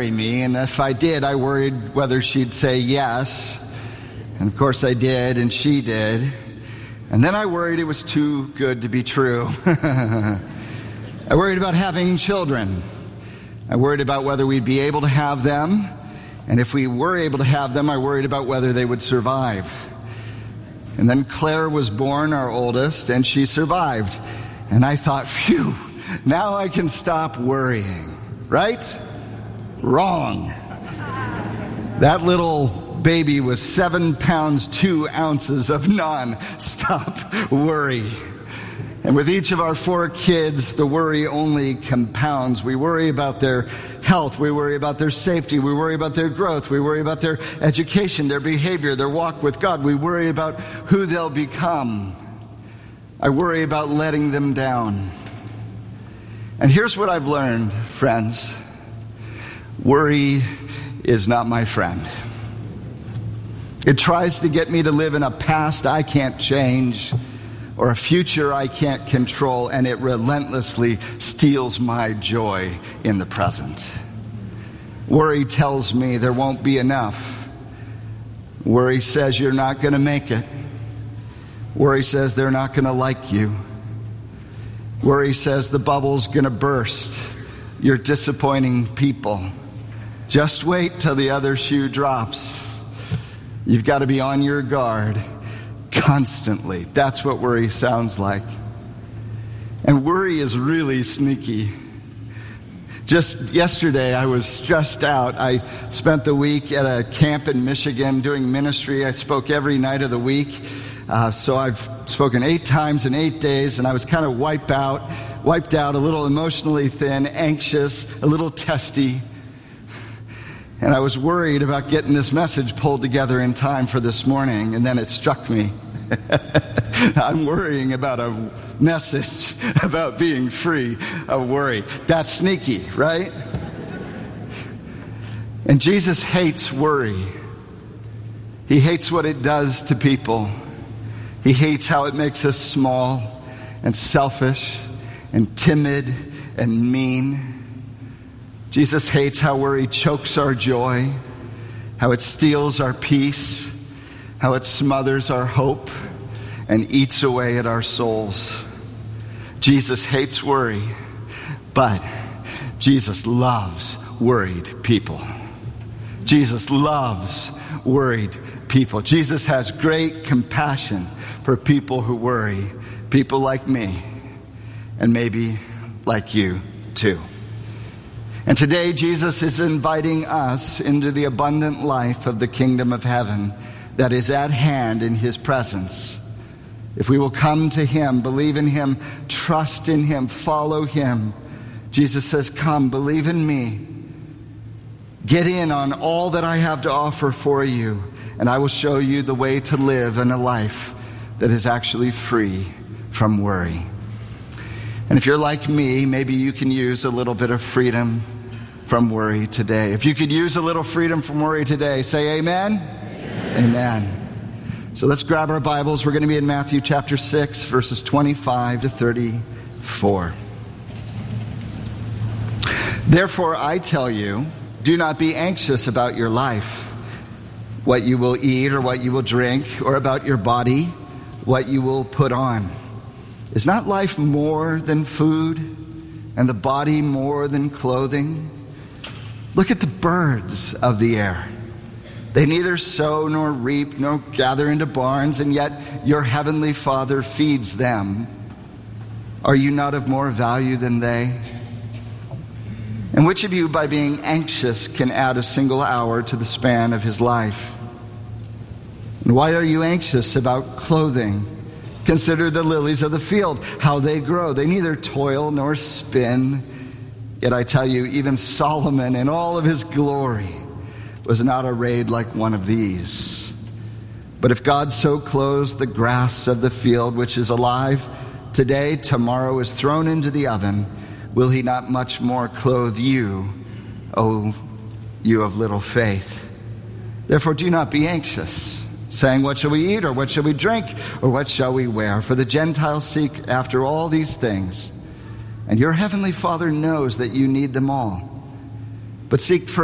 marry me, and if I did, I worried whether she'd say yes. And of course I did, and she did. And then I worried it was too good to be true. I worried about having children. I worried about whether we'd be able to have them. And if we were able to have them, I worried about whether they would survive. And then Claire was born, our oldest, and she survived. And I thought, phew, now I can stop worrying. Right? Wrong. That little baby was 7 pounds, 2 ounces of non-stop worry. And with each of our 4 kids, the worry only compounds. We worry about their health. We worry about their safety. We worry about their growth. We worry about their education, their behavior, their walk with God. We worry about who they'll become. I worry about letting them down. And here's what I've learned, friends. Worry is not my friend. It tries to get me to live in a past I can't change or a future I can't control, and it relentlessly steals my joy in the present. Worry tells me there won't be enough. Worry says you're not going to make it. Worry says they're not going to like you. Worry says the bubble's going to burst. You're disappointing people. Just wait till the other shoe drops. You've got to be on your guard constantly. That's what worry sounds like. And worry is really sneaky. Just yesterday, I was stressed out. I spent the week at a camp in Michigan doing ministry. I spoke every night of the week. So I've spoken 8 times in 8 days, and I was kind of wiped out, a little emotionally thin, anxious, a little testy. And I was worried about getting this message pulled together in time for this morning, and then it struck me. I'm worrying about a message about being free of worry. That's sneaky, right? And Jesus hates worry. He hates what it does to people. He hates how it makes us small and selfish and timid and mean. Jesus hates how worry chokes our joy, how it steals our peace, how it smothers our hope and eats away at our souls. Jesus hates worry, but Jesus loves worried people. Jesus loves worried people. Jesus has great compassion for people who worry, people like me, and maybe like you too. And today, Jesus is inviting us into the abundant life of the kingdom of heaven that is at hand in his presence. If we will come to him, believe in him, trust in him, follow him, Jesus says, come, believe in me. Get in on all that I have to offer for you, and I will show you the way to live in a life that is actually free from worry. And if you're like me, maybe you can use a little bit of freedom from worry today. If you could use a little freedom from worry today, say amen. Amen. Amen. So let's grab our Bibles. We're going to be in Matthew chapter 6, verses 25 to 34. Therefore, I tell you, do not be anxious about your life, what you will eat or what you will drink, or about your body, what you will put on. Is not life more than food, and the body more than clothing? Look at the birds of the air. They neither sow nor reap nor gather into barns, and yet your heavenly Father feeds them. Are you not of more value than they? And which of you, by being anxious, can add a single hour to the span of his life? And why are you anxious about clothing? Consider the lilies of the field, how they grow. They neither toil nor spin. Yet I tell you, even Solomon in all of his glory was not arrayed like one of these. But if God so clothes the grass of the field, which is alive today, tomorrow is thrown into the oven, will he not much more clothe you, O you of little faith? Therefore do not be anxious, saying, what shall we eat, or what shall we drink, or what shall we wear? For the Gentiles seek after all these things, and your heavenly Father knows that you need them all. But seek first